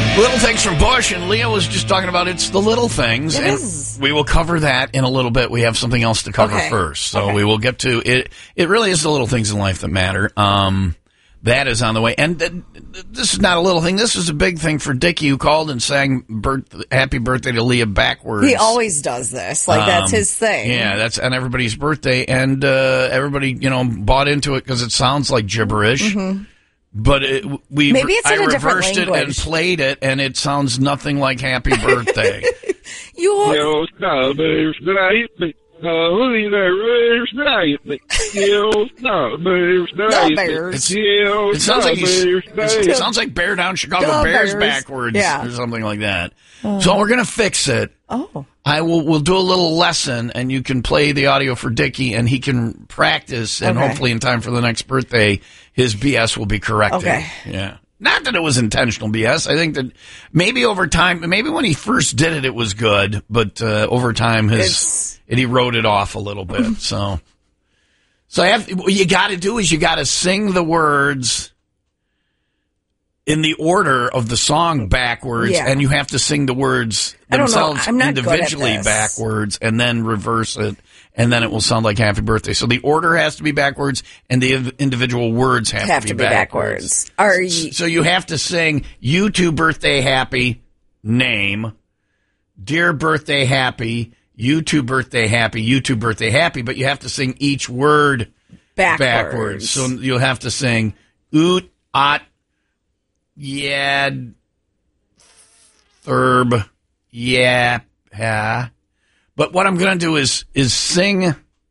Little things from Bush, and Leah was just talking about it's the little things, It and is. we will cover that in a little bit. We have something else to cover first, so we will get to it. It really is the little things in life that matter. That is on the way, and this is not a little thing. This is a big thing for Dickie, who called and sang "Happy Birthday" to Leah backwards. He always does this, like that's his thing. Yeah, that's on everybody's birthday, and everybody bought into it because it sounds like gibberish. Mm-hmm. But maybe it's in I a different reversed it language. and played it, and it sounds nothing like "Happy Birthday." You it sounds like "Bear Down Chicago Bears" backwards, or something like that. So we're gonna fix it. Oh. We'll do a little lesson, and you can play the audio for Dickie, and he can practice, and hopefully in time for the next birthday, his BS will be corrected. Okay. Yeah. Not that it was intentional BS. I think that maybe over time, maybe when he first did it, it was good, but over time, he wrote it off a little bit. So what you got to do is you got to sing the words in the order of the song backwards, and you have to sing the words themselves individually backwards, and then reverse it, and then it will sound like "Happy Birthday." So the order has to be backwards, and the individual words have to be backwards. So you have to sing "You Too Birthday Happy," name, "Dear Birthday Happy," "You Too Birthday Happy," "You Too Birthday Happy," but you have to sing each word backwards. So you'll have to sing "Oot, Ot, Yad, Thurb, Yeah, Ha." But what I'm going to do is sing.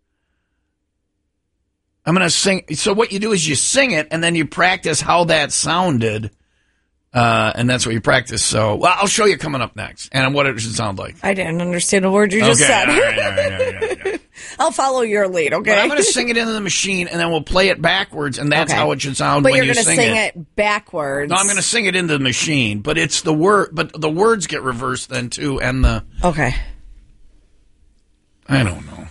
I'm going to sing. So what you do is you sing it, and then you practice how that sounded, and that's what you practice. So I'll show you coming up next, and what it should sound like. I didn't understand a word you just said. All right. I'll follow your lead, okay? But I'm going to sing it into the machine, and then we'll play it backwards, and that's how it should sound when you sing it. But you're going to sing it backwards. No, I'm going to sing it into the machine, but it's the word. But the words get reversed then too, and the I don't know.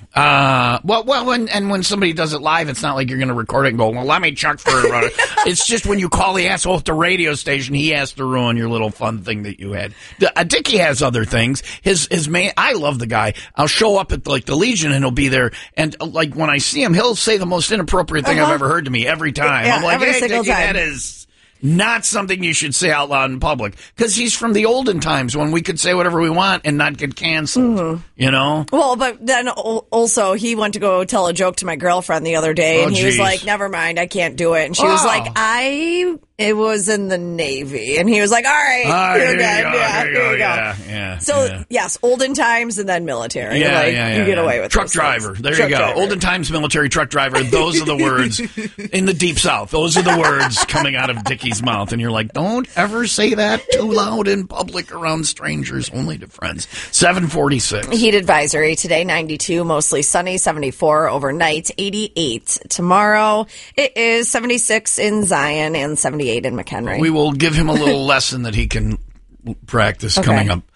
When somebody does it live, it's not like you're going to record it and go, "Well, let me check for it." It's just when you call the asshole at the radio station, he has to ruin your little fun thing that you had. Dickie has other things. His main, I love the guy. I'll show up at the Legion and he'll be there, and like when I see him, he'll say the most inappropriate thing I've ever heard to me every time. Yeah, I'm like, every "Hey, single Dickie, time. that is not something you should say out loud in public," because he's from the olden times when we could say whatever we want and not get canceled. You know. Well, but then also he went to go tell a joke to my girlfriend the other day, and he was like, "Never mind, I can't do it." And she was like, It was in the Navy. And he was like, "All right, you're good. Here you go. Yeah. So, yes, olden times and then military. You get away with truck driver. There you go. Driver. Olden times, military, truck driver. Those are the words in the Deep South. Those are the words coming out of Dickie's mouth. And you're like, don't ever say that too loud in public around strangers, only to friends. 7:46. Heat advisory today, 92, mostly sunny, 74 overnight, 88 tomorrow. It is 76 in Zion and 78 in McHenry. We will give him a little lesson that he can practice coming up.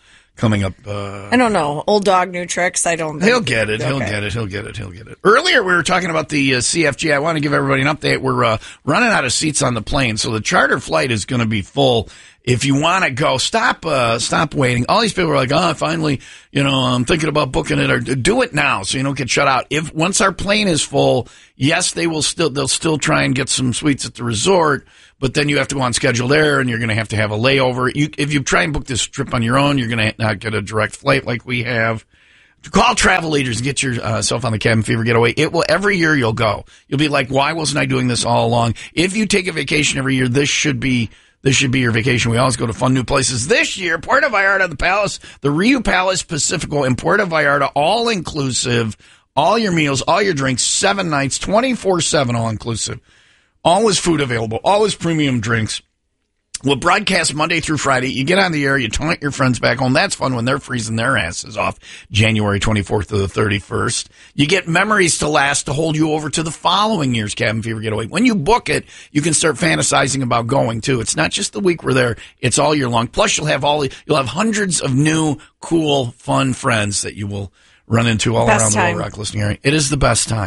I don't know. Old dog, new tricks. I don't think. He'll get it. He'll get it. Earlier, we were talking about the CFG. I want to give everybody an update. We're running out of seats on the plane, so the charter flight is going to be full. If you want to go, stop waiting. All these people are like, finally, I'm thinking about booking it, or do it now so you don't get shut out. Once our plane is full, yes, they'll still try and get some suites at the resort, but then you have to go on scheduled air, and you're going to have a layover. If you try and book this trip on your own, you're going to not get a direct flight like we have. Call Travel Leaders and get yourself on the Cabin Fever getaway. Every year you'll go. You'll be like, why wasn't I doing this all along? If you take a vacation every year, this should be your vacation. We always go to fun new places. This year, Puerto Vallarta, the Palace, the Rio Palace Pacifico in Puerto Vallarta, all inclusive, all your meals, all your drinks, 7 nights, 24/7, all inclusive. Always food available, always premium drinks. We'll broadcast Monday through Friday. You get on the air, you taunt your friends back home. That's fun when they're freezing their asses off January 24th to the 31st. You get memories to last to hold you over to the following year's Cabin Fever getaway. When you book it, you can start fantasizing about going too. It's not just the week we're there, it's all year long. Plus you'll have hundreds of new, cool, fun friends that you will run into all around the Little Rock listening area. It is the best time.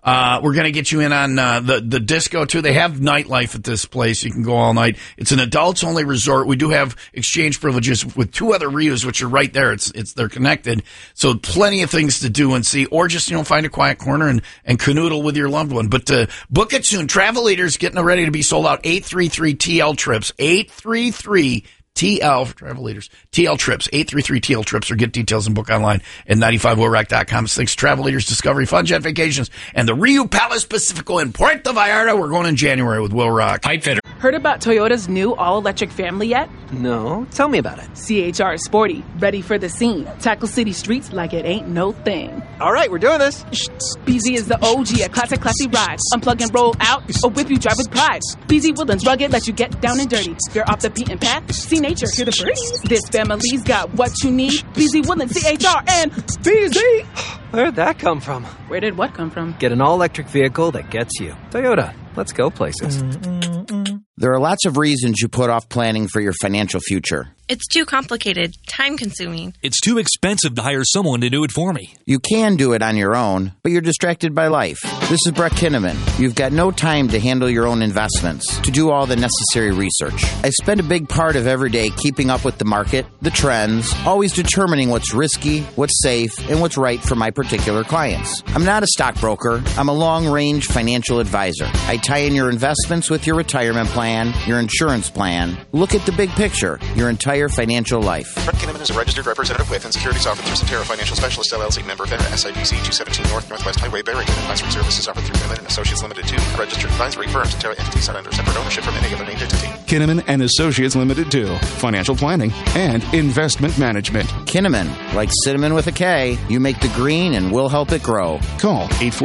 We're going to get you in on the disco, too. They have nightlife at this place. You can go all night. It's an adults-only resort. We do have exchange privileges with 2 other Rius, which are right there. They're connected. So plenty of things to do and see, or just, find a quiet corner and canoodle with your loved one. But book it soon. Travel Leaders getting ready to be sold out. 833-TL Trips. 833-TL for Travel Leaders. TL Trips. 833-TL Trips, or get details and book online at 95WORAC.com. Thanks to Travel Leaders, Discovery, Fun Jet Vacations, and the Rio Palace Pacifico in Puerto Vallarta. We're going in January with Will Rock. Pipefitter. Heard about Toyota's new all-electric family yet? No. Tell me about it. CHR is sporty, ready for the scene. Tackle city streets like it ain't no thing. All right, we're doing this. BZ is the OG, a classic, classy ride. Unplug and roll out, or whip you drive with pride. BZ Woodlands rugged, let you get down and dirty. You're off the beaten path, see nature, hear the birdies. This family's got what you need. BZ Woodlands, CHR, and BZ. Where'd that come from? Where did what come from? Get an all-electric vehicle that gets you. Toyota. Let's go places. There are lots of reasons you put off planning for your financial future. It's too complicated, time-consuming. It's too expensive to hire someone to do it for me. You can do it on your own, but you're distracted by life. This is Brett Kinnaman. You've got no time to handle your own investments, to do all the necessary research. I spend a big part of every day keeping up with the market, the trends, always determining what's risky, what's safe, and what's right for my particular clients. I'm not a stockbroker. I'm a long-range financial advisor. I tie in your investments with your retirement plan, your insurance plan. Look at the big picture, your entire financial life. Brett Kinnaman is a registered representative with and securities offered through Centera Financial Specialist LLC, member FINRA, SIPC 217 North Northwest Highway, Barrington. Advisory services offered through Kinnaman and Associates Limited 2, a registered advisory firm. Centera entities not under separate ownership from any other named entity. Kinnaman and Associates Limited 2, financial planning and investment management. Kinnaman, like cinnamon with a K, you make the green and we'll help it grow. Call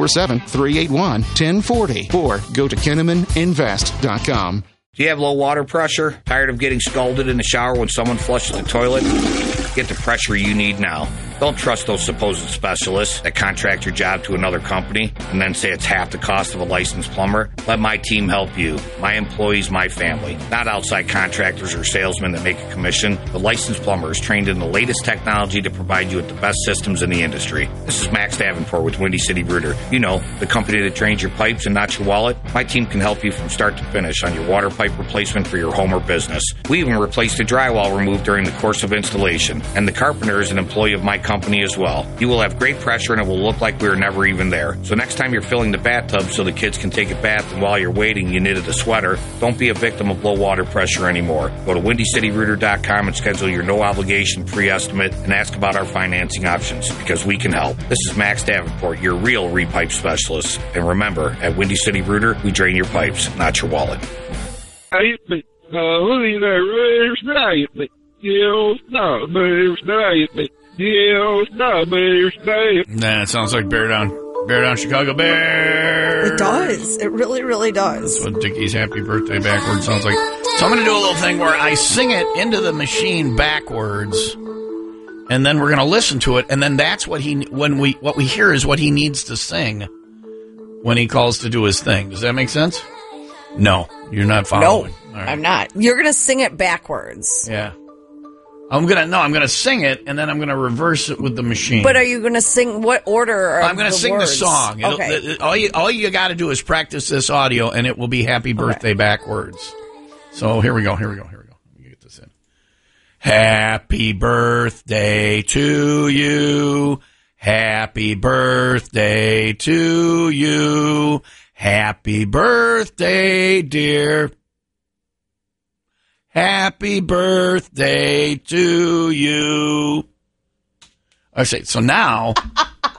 847-381-1040 or go to KinnamanInvest.com. Do you have low water pressure? Tired of getting scalded in the shower when someone flushes the toilet? Get the pressure you need now. Don't trust those supposed specialists that contract your job to another company and then say it's half the cost of a licensed plumber. Let my team help you. My employees, my family. Not outside contractors or salesmen that make a commission. The licensed plumber is trained in the latest technology to provide you with the best systems in the industry. This is Max Davenport with Windy City Rooter. You know, the company that drains your pipes and not your wallet. My team can help you from start to finish on your water pipe replacement for your home or business. We even replaced the drywall removed during the course of installation. And the carpenter is an employee of my company as well. You will have great pressure and it will look like we were never even there. So next time you're filling the bathtub so the kids can take a bath and while you're waiting you knitted a sweater, don't be a victim of low water pressure anymore. Go to WindyCityRooter.com and schedule your no obligation free estimate and ask about our financing options because we can help. This is Max Davenport, your real repipe specialist. And remember, at Windy City Rooter, we drain your pipes, not your wallet. Nah, it sounds like Bear Down. Bear Down Chicago Bear. It does. It really, really does. That's what Dickie's Happy Birthday backwards sounds like. So I'm going to do a little thing where I sing it into the machine backwards, and then we're going to listen to it, and then that's what what we hear is what he needs to sing when he calls to do his thing. Does that make sense? No, you're not following. No, right. I'm not. You're going to sing it backwards. Yeah. I'm gonna sing it, and then I'm gonna reverse it with the machine. But are you gonna sing what order? I'm gonna sing words? the song. Okay. All you got to do is practice this audio, and it will be Happy Birthday backwards. So here we go. Let me get this in. Happy birthday to you. Happy birthday to you. Happy birthday, dear. Happy birthday to you. I say, so now